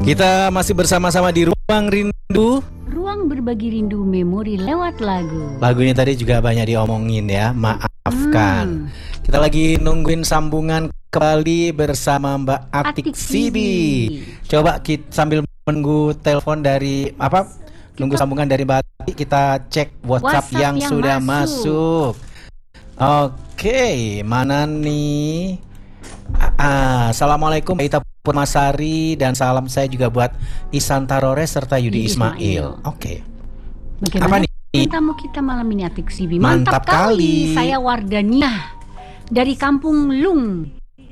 Kita masih bersama-sama di Ruang Rindu. Ruang berbagi rindu memori lewat lagu. Lagunya tadi juga banyak diomongin ya, maafkan. Kita lagi nungguin sambungan kembali bersama Mbak Atik Sibi. Coba kita sambil menunggu telepon dari nunggu sambungan dari Mbak Atik, kita cek WhatsApp yang sudah masuk. Oke, mana nih? Assalamualaikum Mbak Ita Purmasari, dan salam saya juga buat Isan Tarore serta Yudi Ismail. Oke. Bagaimana tamu kita malam ini, Atik Sibi? Mantap kali. Saya Wardania dari Kampung Lung,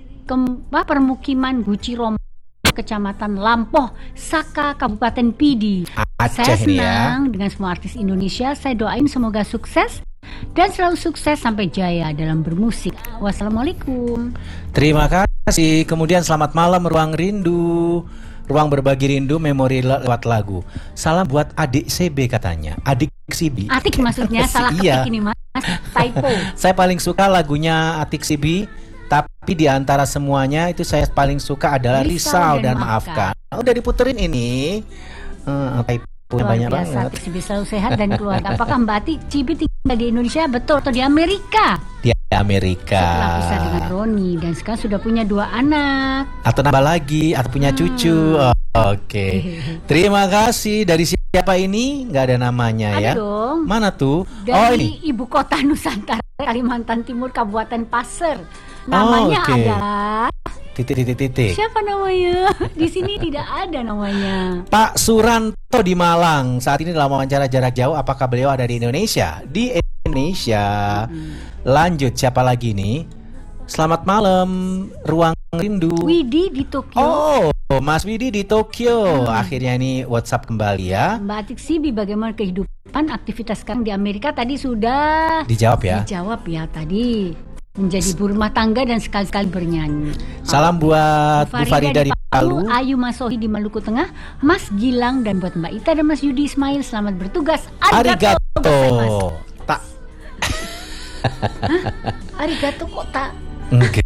permukiman Gucirom, Kecamatan Lampoh, Saka, Kabupaten Pidi. Saya senang dengan semua artis Indonesia. Saya doain semoga sukses dan selalu sukses sampai jaya dalam bermusik. Wassalamualaikum. Terima kasih. Kemudian selamat malam Ruang Rindu, ruang berbagi rindu memori lewat lagu. Salam buat adik CB katanya. Adik Sibi. Atik maksudnya salah ketik ini Mas. Typo. Saya paling suka lagunya Atik Sibi, tapi di antara semuanya itu saya paling suka adalah Risau dan Maafkan. Udah diputerin ini. Typo banyak banget. Atik Sibi selalu sehat dan keluarga. Apakah Mbak Atik Sibi tinggal di Indonesia betul atau di Amerika? Di Amerika. Setelah pisah dengan Roni dan sekarang sudah punya 2 anak. Atau nambah lagi, atau punya cucu. Oke. Terima kasih. Dari siapa ini? Nggak ada namanya ya. Dong. Mana tuh? Dari ibu kota Nusantara, Kalimantan Timur, Kabupaten Pasir. Namanya adalah titik. Siapa namanya? Di sini tidak ada namanya. Pak Suranto di Malang. Saat ini dalam wawancara jarak jauh. Apakah beliau ada di Indonesia? Di Indonesia. Lanjut, siapa lagi nih? Selamat malam Ruang Rindu. Widi di Tokyo. Oh, Mas Widi di Tokyo. Akhirnya ini WhatsApp kembali ya. Mbak Atik Sibi, bagaimana kehidupan aktivitas sekarang di Amerika? Tadi sudah dijawab ya. Dijawab ya tadi. Menjadi ibu rumah tangga dan sekali-kali bernyanyi. Salam buat Bu Farida di Palu, Ayu Masohi di Maluku Tengah, Mas Gilang, dan buat Mbak Ita dan Mas Yudi Ismail, selamat bertugas. Arigato. Tak. Arigato kok tak? Enggak.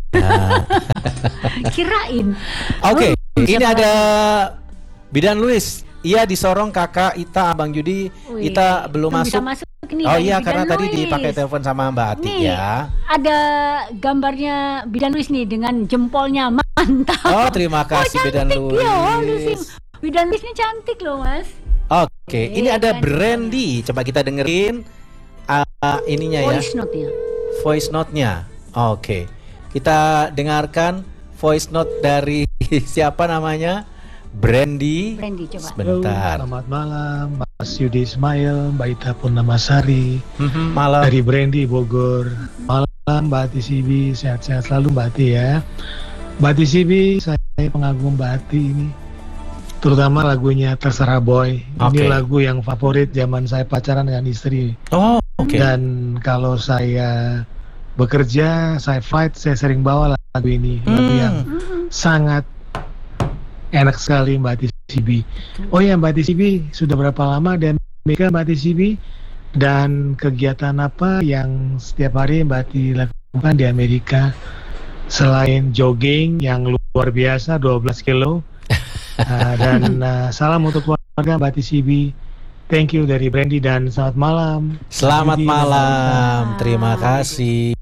Kirain. Oke, ini ada Bidan Luis. Iya, disorong kakak Ita, Abang Judi. Ita belum masuk. Nih, oh iya, karena tadi dipakai telepon sama Mbak Atik nih, ya. Ada gambarnya Bidan Luis nih dengan jempolnya, mantap. Oh, terima kasih Bidan Luis. Bidan Luis ini cantik loh, Mas. Oke, ini ada Brandy. Coba kita dengerin ininya ya. Voice note-nya. Oke. Kita dengarkan voice note dari siapa namanya? Brandy, coba. Sebentar. Selamat malam, Mas Yudi Ismail, Mbak Ita Purnamasari. Malam. Dari Brandy Bogor. Malam Mbak Ati Sibi, sehat-sehat selalu Mbak Ati ya. Mbak Ati Sibi, saya pengagum Mbak Ati ini. Terutama lagunya Terserah Boy. Ini lagu yang favorit zaman saya pacaran dengan istri. Dan kalau saya bekerja, saya flight, saya sering bawa lagu ini. Lagu yang sangat enak sekali Mbak Ati Sibi. Oh ya, Mbak Ati Sibi sudah berapa lama dan Amerika Mbak Ati Sibi, dan kegiatan apa yang setiap hari Mbak Ati lakukan di Amerika selain jogging yang luar biasa 12 kilo dan salam untuk keluarga Mbak Ati Sibi. Thank you dari Brandy dan selamat malam. Selamat malam. Terima kasih.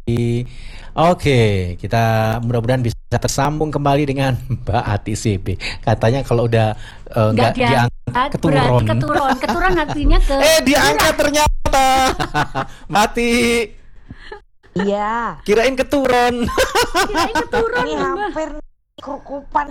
Oke, kita mudah-mudahan bisa tersambung kembali dengan Mbak Ati Sibi. Katanya kalau udah nggak diangkat keturun. Keturun artinya ke. Diangkat ternyata. Mbak Ati. Iya. Kirain keturun. Ini hampir kerukupan.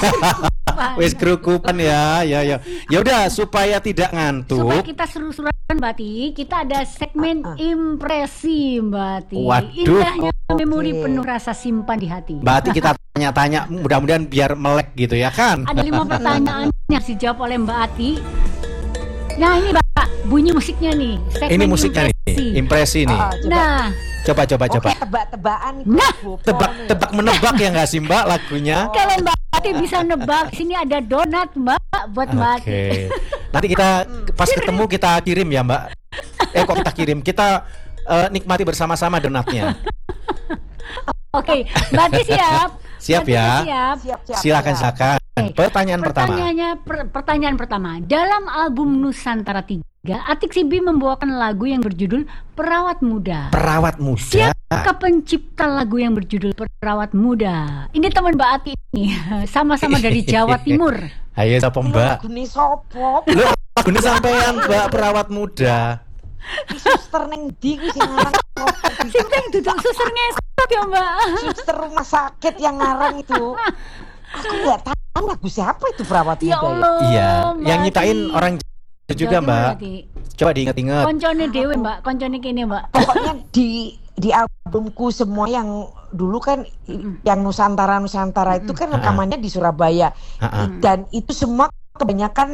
Wes kerukupan ya. Ya udah, supaya tidak ngantuk. Supaya kita seru-seruan Mbak Ati, kita ada segmen impresi Mbak Ati. Waduh. Indahnya memori penuh rasa simpan di hati. Mbak Ati, kita tanya-tanya, mudah-mudahan biar melek gitu ya kan. Ada 5 pertanyaan yang dijawab oleh Mbak Ati. Nah ini Mbak, bunyi musiknya nih. Ini musiknya nih, impresi nih. Nah, coba. Tebak-tebakan. Nah, tebak menebak ya nggak sih Mbak lagunya? Kalau Mbak Ati bisa nebak, sini ada donat Mbak buat Mbak Ati. Nanti kita pas ketemu kita kirim ya Mbak. Kok kita kirim? Kita nikmati bersama-sama donatnya. Oke, Mbak Ati siap? Siap ya? Siap. Silakan. Pertanyaan pertama. Pertanyaan pertama. Dalam album Nusantara 3, Atik Sibi membawakan lagu yang berjudul Perawat Muda. Perawat Muda. Siapa pencipta lagu yang berjudul Perawat Muda? Ini teman Mbak Ati ini, sama-sama dari Jawa Timur. Ayo siapa Mbak? Guni sopo? Lu lagune sampean Mbak Perawat Muda. Suster neng di ku sing ngarang. Sing duduk suster ngesot ya Mbak. Suster rumah sakit yang ngarang itu. Aku nggak tahu lagu siapa itu Perawat Ya Muda. Allah. Iya, Mbak yang nyiptain Ati. orang Jawa juga Jawa Mbak. Timur, Ati. Coba diingat-ingat. Koncone dewe Mbak, koncone kene Mbak. Pokoknya di albumku semua yang dulu kan yang Nusantara itu kan rekamannya di Surabaya. Dan itu semua kebanyakan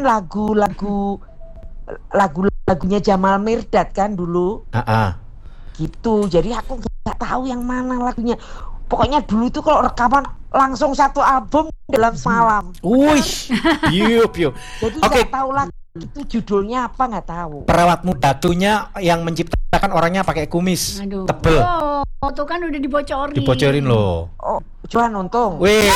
lagunya Jamal Mirdad kan dulu. Gitu. Jadi aku nggak tahu yang mana lagunya. Pokoknya dulu tuh kalau rekaman langsung satu album dalam semalam. Wih, piu. Jadi Oke. nggak tahu lagi itu judulnya apa, nggak tahu. Perawat Muda tunya yang menciptakan orangnya pakai kumis Aduh. tebel. Oh, tuh kan udah dibocorin. Dibocorin loh. Oh, Johan Untung. Wih.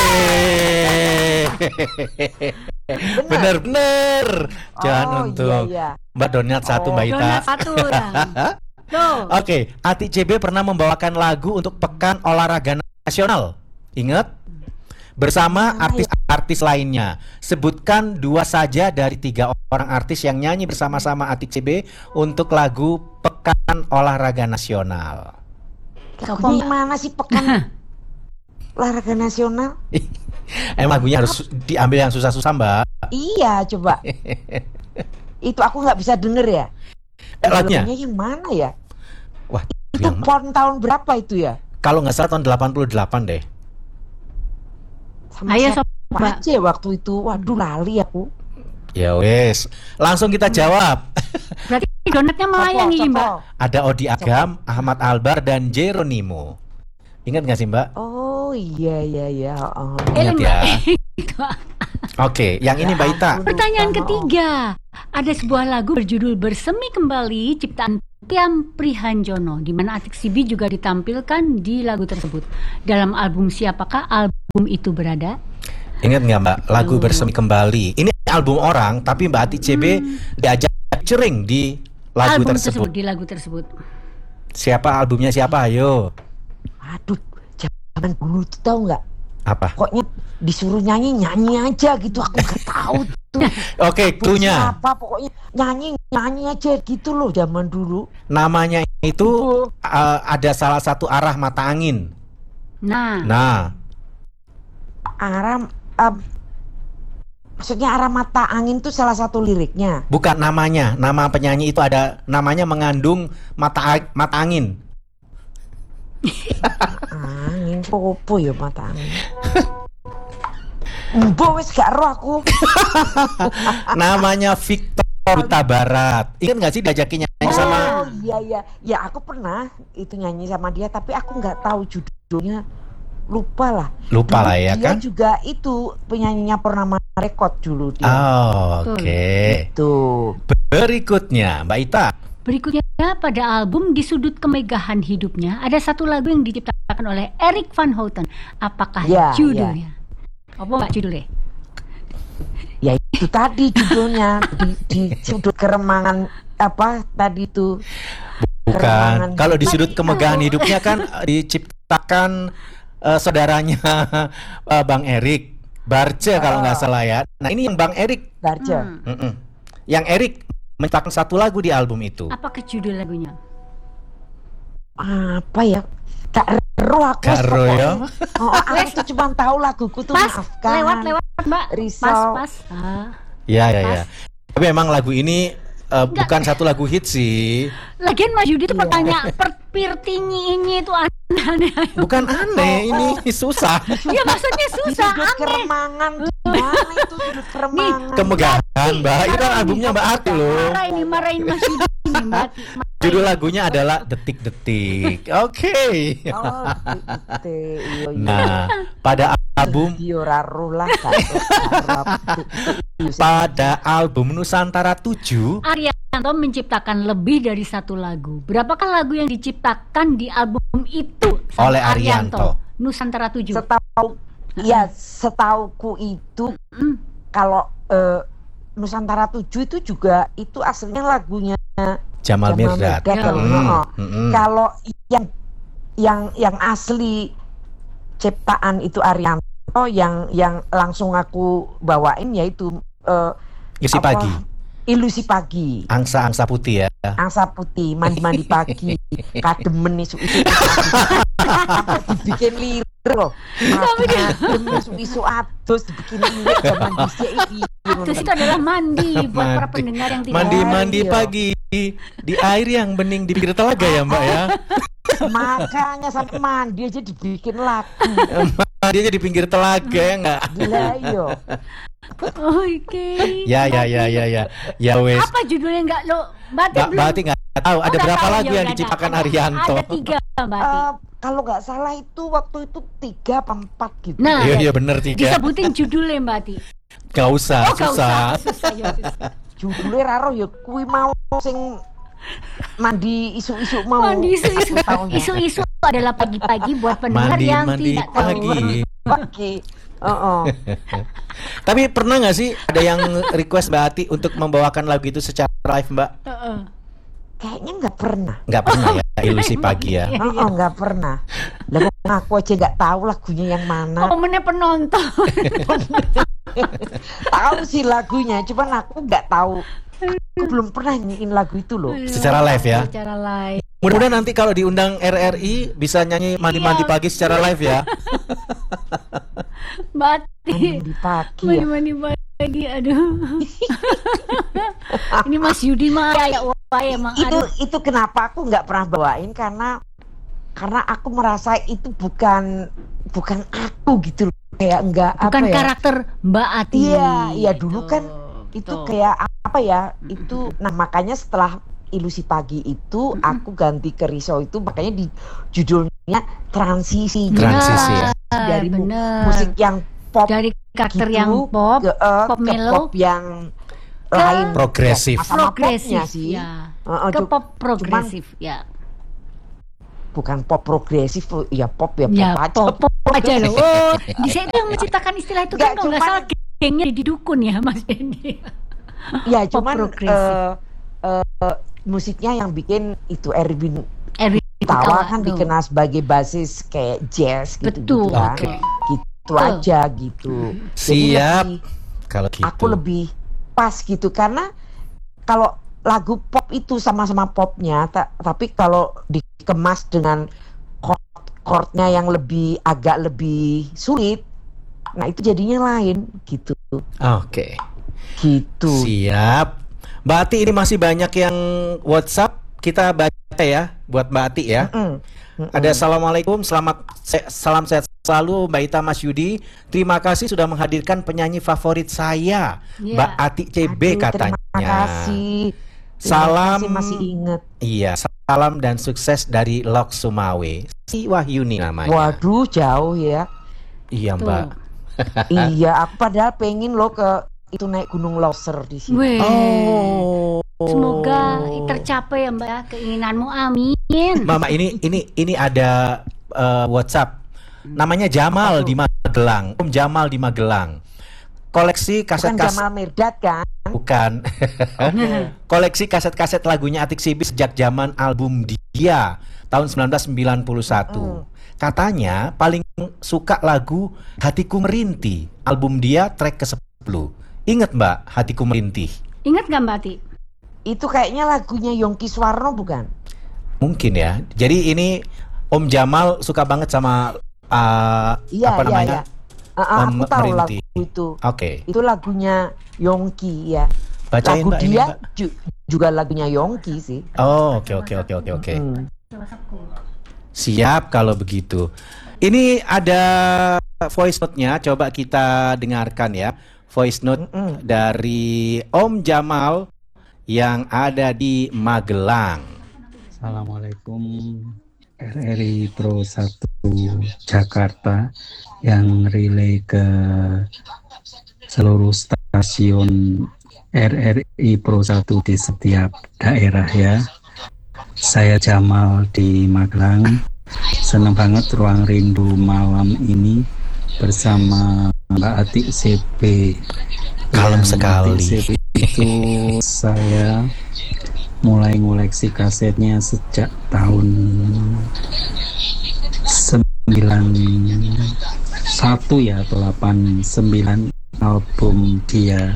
Bener. Jangan untuk Iya. Mbak Donat satu Mbak Ita. Donat satu ya. Tuh. Oke, Atik CB pernah membawakan lagu untuk Pekan Olahraga Nasional. Ingat? Bersama artis-artis lainnya. Sebutkan 2 saja dari 3 orang artis yang nyanyi bersama-sama Atik CB untuk lagu Pekan Olahraga Nasional. Gimana sih Pekan Olahraga Nasional? Emang lagunya harus diambil yang susah-susah Mbak. Iya, coba. Itu aku nggak bisa denger ya. Lagunya? Yang mana ya? Wah, Itu yang tahun berapa itu ya? kalau nggak salah tahun 88 deh. Sama Ayo, siapa Mbak. aja waktu itu? Waduh, lali aku. Ya wes, langsung kita jawab. Berarti donatnya melayani Sopo. Mbak. Ada Odi Agam, Ahmad Albar, dan Jeronimo. Ingat nggak sih Mbak? Oh iya. Oh. Ingat Mbak. ya. Oke, yang ini Mbak Ita. Pertanyaan ketiga. Ada sebuah lagu berjudul Bersemi Kembali ciptaan Tiam Prihanjono, di mana Atik Sibi juga ditampilkan di lagu tersebut. Dalam album siapakah album itu berada? Ingat nggak Mbak, lagu Bersemi Kembali. Ini album orang, tapi Mbak Atik CB diajak featuring di lagu Album tersebut. di lagu tersebut. Siapa albumnya siapa? Ayo. Aduh, zaman dulu tuh tahu nggak? Apa? Pokoknya disuruh nyanyi aja gitu. Aku nggak tahu tuh. Oke, cluenya. Apa pokoknya nyanyi aja gitu loh zaman dulu. Namanya itu ada salah satu arah mata angin. Nah, Maksudnya arah mata angin tuh salah satu liriknya. bukan namanya. Nama penyanyi itu ada namanya mengandung mata angin. Angin popo ya mata angin. Mbok wis gak roh aku. Namanya Victor Huta Barat. Ingat nggak sih diajakin nyanyi sama? Oh iya. Ya aku pernah itu nyanyi sama dia, tapi aku nggak tahu judulnya. Lupa lah ya kan? Dia juga itu penyanyinya Purnama Rekod dulu dia. Oke. Tuh. Berikutnya Mbak Ita. Berikutnya pada album Di Sudut Kemegahan Hidupnya ada satu lagu yang diciptakan oleh Erik van Houten. Apakah judulnya? Apa Mbak judulnya? Ya itu tadi judulnya di sudut keremangan apa tadi itu. Bukan. Kalau di sudut kemegahan hidupnya kan diciptakan saudaranya Bang Erik Barce kalau nggak salah ya. Nah ini yang Bang Erik Barce. Yang Erik menciptakan satu lagu di album itu. Apakah judul lagunya? Apa ya? Gak ero aku. Gak ero ya? Aku tuh cuma tahu laguku tuh Maafkan. Lewat Mbak. Risau. Pas. Ya. Tapi emang lagu ini bukan satu lagu hit sih. Lagian Mas Yudi tuh pertanyaan pertinyi ini itu aneh. Bukan aneh, ini susah. Iya maksudnya susah, Sudut aneh. keremangan gimana itu sudut keremangan? Kemegahan Mbak, itu kan albumnya Mbak Ati loh. Marahin Mas Yudi ini Mbak. Judul lagunya adalah Detik-detik. Oke. Nah, pada album pada album Nusantara 7 Arianto menciptakan lebih dari satu lagu. Berapakah lagu yang diciptakan di album itu oleh Arianto? Nusantara 7. Ya, setauku itu kalau Nusantara 7 itu juga itu aslinya lagunya Jamal Mirdad. Kalau yang asli ciptaan itu Arianto, yang langsung aku bawain yaitu Ilusi Pagi. Angsa putih ya. Angsa putih, mandi pagi, kademen isu-isu. Dibikin lirik loh. Kademen isu-isu adus dibikin lirik zaman dhisik iki. Adus itu adalah mandi buat para pendengar yang tidak. Mandi pagi di air yang bening di pinggir telaga ya Mbak ya. Makanya sampai mandi aja dibikin lagu. Mandi aja di pinggir telaga ya enggak? Gila yo. Oke. Ya. Ya wes. Apa judulnya enggak lo? Mbak Ati nggak tahu. Ada berapa lagu yang diciptakan Arianto? Ada 3 Mbak Ati. Kalau nggak salah itu waktu itu 3 apa 4 gitu. Nah, iya bener 3. Disebutin judulnya Mbak Ati. Gak usah, susah. Judulnya raro ya kui mau sing mandi isu-isu mau. Mandi isu-isu. Isu-isu adalah pagi-pagi buat pendengar yang tidak tahu. Pagi. Tapi pernah nggak sih ada yang request Mbak Ati untuk membawakan lagu itu secara live Mbak? Kayaknya nggak pernah. Nggak pernah ya, Ilusi Pagi ya. Nggak pernah. Lah aku aja nggak tahu lagunya yang mana. Komennya penonton. Tahu sih lagunya, cuman aku nggak tahu. Aku belum pernah nyanyiin lagu itu loh. Secara live ya. Secara live. Mudah-mudahan nanti kalau diundang RRI bisa nyanyi mandi pagi secara live ya. Mati. Mandi pagi. Aduh. Ini Mas Yudi mah ya emang. Itu kenapa aku nggak pernah bawain karena aku merasa itu bukan aku gitu loh. Kayak enggak bukan karakter Mbak Ati. Iya dulu kan itu kayak apa ya? Itu nah makanya setelah Ilusi Pagi itu aku ganti ke Riso itu makanya di judulnya transisi ya. Dari musik yang pop dari karakter gitu, yang pop melo pop yang lain progresif sih ya. Ke pop progresif ya. Bukan pop progresif ya pop pop aja loh. Di saya itu yang menciptakan istilah itu kan kalau nggak salah gengnya di dukun ya Mas Dendi. Ya cuman musiknya yang bikin itu Erwin Tawa kan dikenal sebagai basis kayak jazz gitu kan. Gitu aja gitu. Siap. Jadi kalau gitu aku lebih pas gitu karena kalau lagu pop itu sama-sama popnya tapi kalau dikemas dengan chordnya yang agak lebih sulit, nah itu jadinya lain gitu. Oke. Gitu. Siap. Mbak Ati, ini masih banyak yang WhatsApp, kita baca ya buat Mbak Ati ya. Ada Assalamualaikum, salam sehat selalu Mbak Ita, Mas Yudi. Terima kasih sudah menghadirkan penyanyi favorit saya, Mbak Ati CB. Katanya. Terima kasih. Salam, masih inget. Iya, salam dan sukses dari Lok Sumawe. Si Wahyuni namanya. Waduh, jauh ya. Iya Mbak. Iya, aku padahal pengen lo ke itu naik Gunung Loser di sini. Semoga tercapai ya Mbak keinginanmu, amin. Mama, ini ada WhatsApp. Namanya Jamal di Magelang. Om Jamal di Magelang. Koleksi kaset-kaset. Jamal Mirdad kan? Bukan. Koleksi kaset-kaset lagunya Atik Sibi sejak zaman album Dia tahun 1991. Katanya paling suka lagu Hatiku Merintih, album Dia track ke-10. Ingat Mbak Hatiku Merintih? Ingat gak Mbak Ati? Itu kayaknya lagunya Yongki Suwarno bukan? Mungkin ya. Jadi ini Om Jamal suka banget sama apa namanya? Aku tahu lagu itu. Oke. Itu lagunya Yongki ya. Bacain lagu Mbak, Dia ini, juga lagunya Yongki sih. Oh, oke. Siap kalau begitu. Ini ada voice note-nya, coba kita dengarkan ya. Voice note dari Om Jamal yang ada di Magelang. Assalamualaikum RRI Pro 1 Jakarta yang relay ke seluruh stasiun RRI Pro 1 di setiap daerah ya. Saya Jamal di Magelang. Senang banget Ruang Rindu malam ini bersama Mbak Atik CB. Kalem Mbak sekali. Atik CB itu saya mulai ngoleksi kasetnya sejak tahun 91 ya, atau 89 album dia.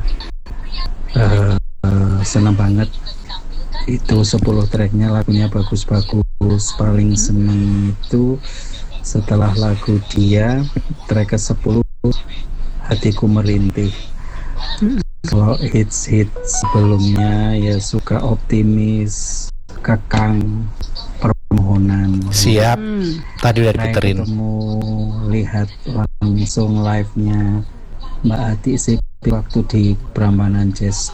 Senang banget itu, 10 tracknya lagunya bagus-bagus. Paling seneng itu setelah lagu dia track ke-10, Hatiku Merintih. Kalau hits sebelumnya ya Suka Optimis, Kekang, Permohonan. Siap. Tadi udah Saya diputerin. ketemu lihat langsung live-nya Mbak Atik sih waktu di Prambanan Jazz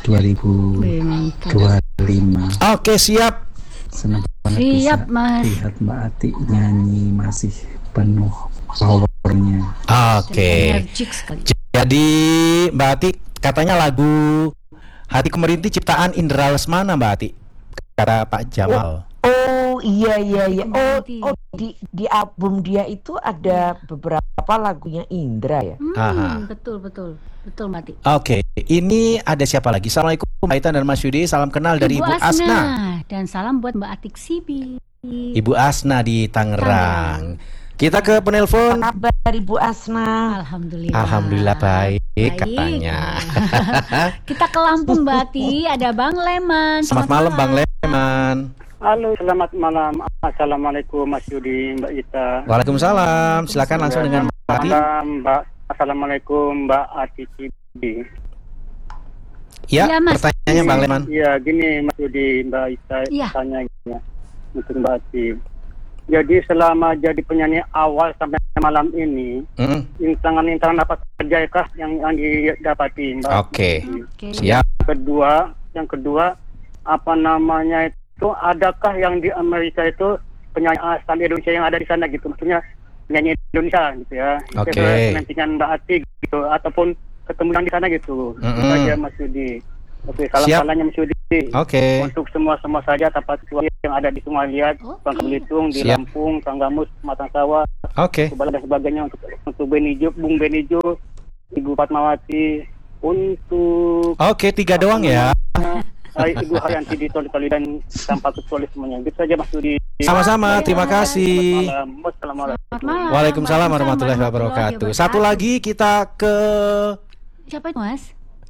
2025. Oke, siap. Senang banget Siap, bisa Mas. lihat Mbak Atik nyanyi masih penuh powernya. Oke. Energik sekali. Jadi Mbak Atik katanya lagu Hatiku Merintih ciptaan Indra Lesmana, Mbak Atik, kata Pak Jamal. Oh iya. Nanti. Di album dia itu ada beberapa lagunya Indra ya. Aha. Betul Mbak Atik. Oke, ini ada siapa lagi? Assalamualaikum Mbak Ita dan Mas Yudi. Salam kenal dari Ibu Asna. Dan salam buat Mbak Atik Sibi. Ibu Asna di Tangerang. Kita ke penelpon. Apa kabar Ibu Asna? Alhamdulillah baik katanya. Kita ke Lampung, Mbak Ati. Ada Bang Leman. Selamat malam Bang Leman. Halo, selamat malam. Assalamualaikum Mas Yudi, Mbak Ita. Waalaikumsalam. Silakan langsung dengan Mbak Ati. Malam, Mbak. Assalamualaikum Mbak Ati Cibi. Ya, Iya, Mas. pertanyaannya Bang Leman. Iya, gini Mas Yudi, Mbak Ita Iya. tanya gini ya, untuk Mbak Ati. Jadi selama jadi penyanyi awal sampai malam ini, rintangan-rintangan apa saja kah yang didapati, Mbak? Oke. Oke. Siap. Yang kedua, apa namanya itu, adakah yang di Amerika itu penyanyi asal Indonesia yang ada di sana gitu, maksudnya penyanyi Indonesia gitu ya. Oke. Penantian Mbak Ati gitu, ataupun ketemu yang di sana gitu. Itu saja Mas Yudi. Oke, salam-salamnya Mas Yudi. Oke. Untuk semua saja tempat yang ada di Sungai Liat, Oke. Bangka Belitung, di Siap. Lampung, Tanggamus, Matang Sawah, Oke. Subala dan sebagainya, untuk Benijo, Bung Benijo, Ibu Fatmawati, untuk Oke, 3 doang ya. Ibu Haryanti di Toli dan tanpa kecuali semuanya. Gitu saja Mas Yudi. Sama-sama, terima kasih. Wassalamualaikum. Selamat malam. Waalaikumsalam warahmatullahi wabarakatuh. Satu lagi kita ke Siapa itu, Mas?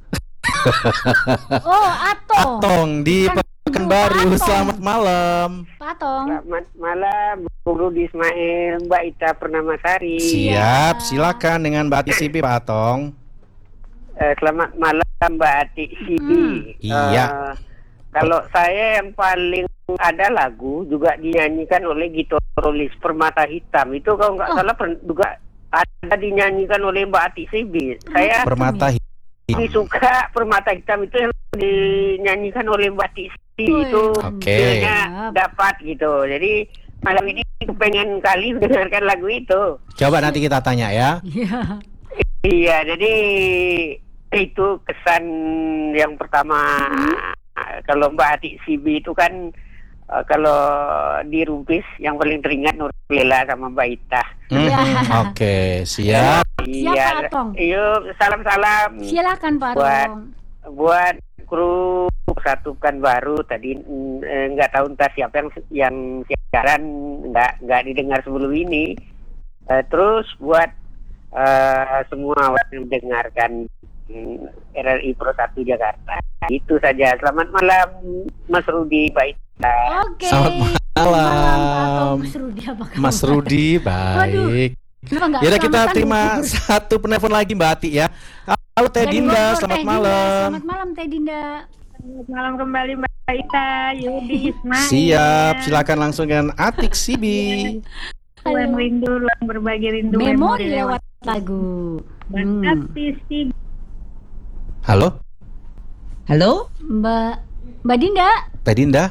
Oh, Atong di Pekanbaru. Atong. Selamat malam. Patong. Selamat malam, Bung Rudi Ismail, Mbak Ita Purnamasari. Siap, silakan dengan Mbak Ati Sibi, Pak Atong. Selamat malam, Mbak Atik Sibi. Iya. Kalau saya yang paling ada lagu juga dinyanyikan oleh gitaris Permata Hitam. Itu kalau nggak salah juga ada dinyanyikan oleh Mbak Atik Sibi. Saya Permata ini suka Permata Hitam itu yang dinyanyikan oleh Mbak Atik Sibi. Itu Oke. feelnya dapat gitu. Jadi malam ini kepengen kali mendengarkan lagu itu. Coba nanti kita tanya ya. Iya. Iya, jadi itu kesan yang pertama. Kalau Mbak Atik Sibi itu kan kalau di Rumpis yang paling teringat Nurlela sama Mbak Ita. Oke, siap. Siapa, Atong? Yuk, salam-salam Silakan Pak Buat- Atong. buat kru Satu Pekanbaru tadi. Nggak tahu entah siapa yang siaran nggak didengar sebelum ini. Terus buat semua yang mendengarkan RRI Pro 1 Jakarta. Itu saja. Selamat malam Mas Rudi, baik. Oke. Selamat Malam, Pak Atong. malam. Mas Rudi apa kabar? Mas Rudi, baik. Kenapa nggak Yaudah kita selamatan terima gugur? satu penelpon lagi Mbak Ati ya. Halo Teh Dari Dinda, Bogor, selamat Teh Dinda. malam. Selamat malam Teh Dinda. Selamat malam kembali Mbak Ita, Yudi Ismail. Siap, silakan langsung dengan Atik Sibi. Ruang rindu, ruang berbagi rindu. Memori lewat lagu. Mbak Ati Halo, Halo? Mbak Dinda. Teh Dinda.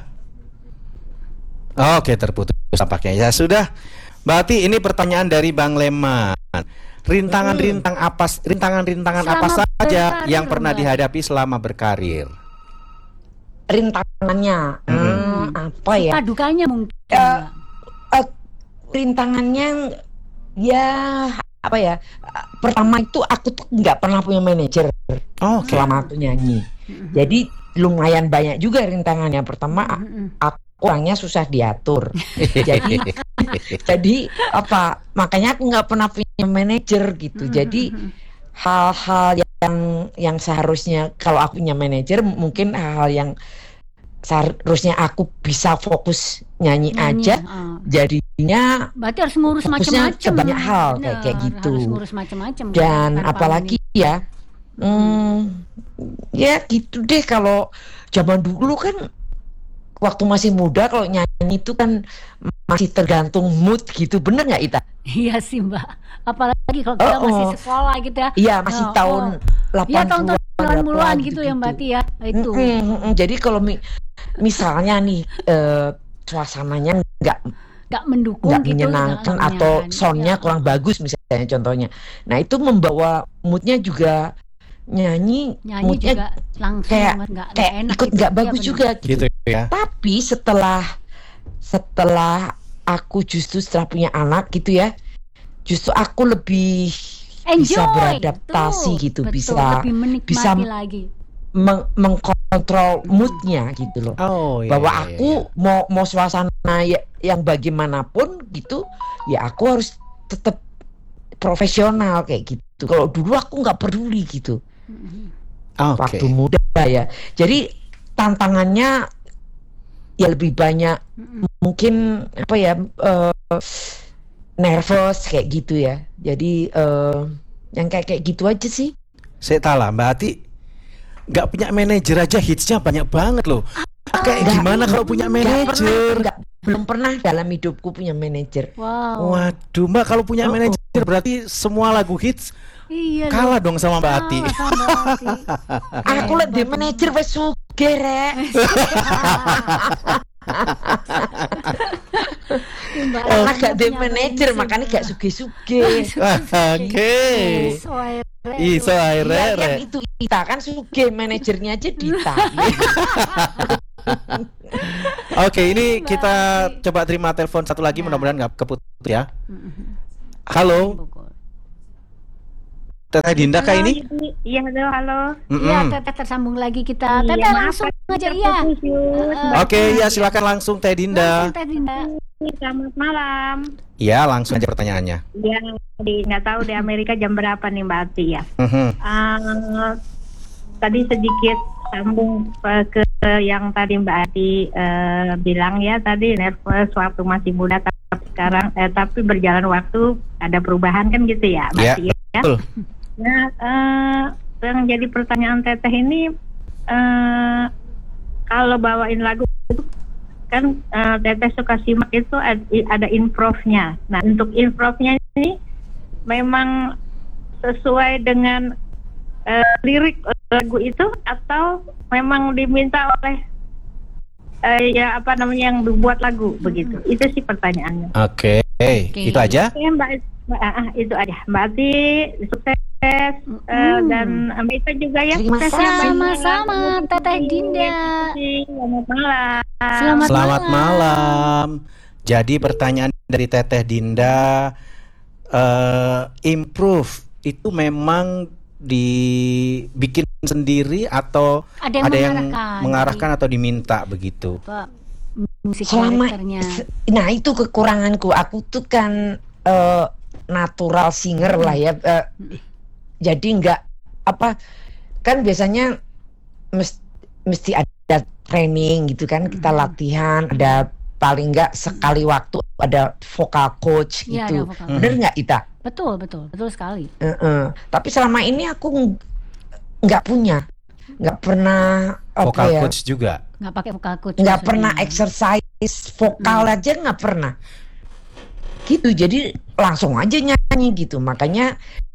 Oke, terputus tampaknya. Ya sudah. Mbak Ati, ini pertanyaan dari Bang Leman. Rintangan-rintangan apa Selama saja berkarir, yang pernah Mbak. dihadapi selama berkarir? Rintangannya apa ya? Suka dukanya mungkin. Eh, rintangannya ya apa ya? Pertama itu aku tuh nggak pernah punya manajer selama aku nyanyi. Jadi lumayan banyak juga rintangannya. Pertama aku orangnya susah diatur. jadi apa? Makanya aku nggak pernah punya manajer gitu. Jadi hal-hal yang seharusnya kalau aku punya manajer mungkin hal-hal yang seharusnya aku bisa fokus nyanyi aja, jadinya berarti harus ngurus fokusnya macam-macam. banyak hal kayak gitu. Harus ngurus macam-macam. Dan apalagi ya, ya gitu deh. Kalau zaman dulu kan waktu masih muda kalau nyanyi itu kan masih tergantung mood gitu, bener nggak Ita? Iya sih Mbak, apalagi kalau kita masih sekolah gitu ya. Iya masih tahun 80-an, ya, tahun 90-an gitu ya Mbak Tia itu. Jadi kalau misalnya nih suasananya nggak mendukung, nggak gitu, menyenangkan atau soundnya kurang bagus misalnya contohnya, nah itu membawa moodnya juga nyanyi moodnya juga langsung kayak enak ikut nggak bagus juga gitu ya. Tapi setelah aku justru setelah punya anak gitu ya, justru aku lebih bisa beradaptasi gitu, bisa lagi. Mengkontrol moodnya gitu loh. Bahwa aku mau suasana yang bagaimanapun gitu ya aku harus tetap profesional kayak gitu. Kalau dulu aku nggak peduli gitu. Waktu muda ya. Jadi tantangannya ya lebih banyak mungkin apa ya, nervous kayak gitu ya. Jadi yang kayak gitu aja sih. Saya tahu lah Mbak Ati nggak punya manajer aja hitsnya banyak banget loh. Kayak gimana kalau punya manajer? Belum pernah dalam hidupku punya manajer. Waduh Mbak, kalau punya manajer berarti semua lagu hits kalah dong sama Mbak Ati. Aku lebih manajer wes sugih rek. Karena gak ada manajer makanya gak sugih-sugih. Oke. Iso akhirnya itu Dita kan sugih, manajernya aja Dita. Oke, ini kita coba terima telepon satu lagi, mudah-mudahan nggak keputus ya. Halo, Teteh Dinda kah ini? Iya, halo. Iya, Teteh tersambung lagi kita. Teteh langsung aja ya. Oke, ya silakan langsung Teh Dinda. Selamat malam. Ya, langsung aja pertanyaannya. Ya, nggak tahu di Amerika jam berapa nih Mbak Ati ya. Tadi sedikit sambung ke yang tadi Mbak Ati bilang ya, tadi nervous waktu masih muda, tapi sekarang tapi berjalan waktu ada perubahan kan gitu ya Mbak Ati ya. Betul. Nah, yang jadi pertanyaan Teteh ini, kalau bawain lagu itu kan Teteh suka simak itu ada improve-nya. Nah, untuk improve-nya ini memang sesuai dengan lirik lagu itu atau memang diminta oleh ya apa namanya yang dibuat lagu begitu? Itu sih pertanyaannya. Oke. Itu aja? Ya, itu aja. Mbak Ati sukses dan Mbak Ita juga ya. Sama-sama Teteh Dinda. Selamat malam. Selamat malam. Jadi pertanyaan dari Teteh Dinda, improve itu memang dibikin sendiri atau ada yang mengarahkan atau diminta begitu? Nah itu kekuranganku. Aku tuh kan natural singer lah ya. Jadi nggak apa kan biasanya mesti ada training gitu kan, kita latihan, ada paling nggak sekali waktu ada vocal coach gitu. Bener nggak Ita? Betul sekali. Tapi selama ini aku nggak punya, nggak pernah vocal coach juga. Nggak pakai vocal coach. Nggak pernah exercise vokal aja nggak pernah. Gitu, jadi langsung aja nyanyi gitu. Makanya